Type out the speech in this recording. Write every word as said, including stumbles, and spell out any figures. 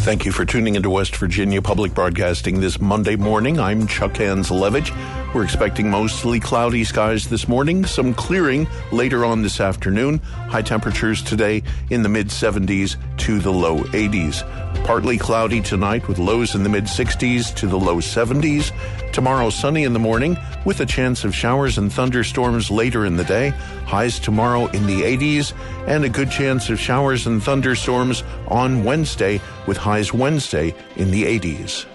Thank you for tuning into West Virginia Public Broadcasting this Monday morning. I'm Chuck Anzelevich. We're expecting mostly cloudy skies this morning, some clearing later on this afternoon. High temperatures today in the mid seventies to the low eighties. Partly cloudy tonight with lows in the mid sixties to the low seventies. Tomorrow sunny in the morning with a chance of showers and thunderstorms later in the day. Highs tomorrow in the eighties and a good chance of showers and thunderstorms on Wednesday with highs Wednesday in the eighties.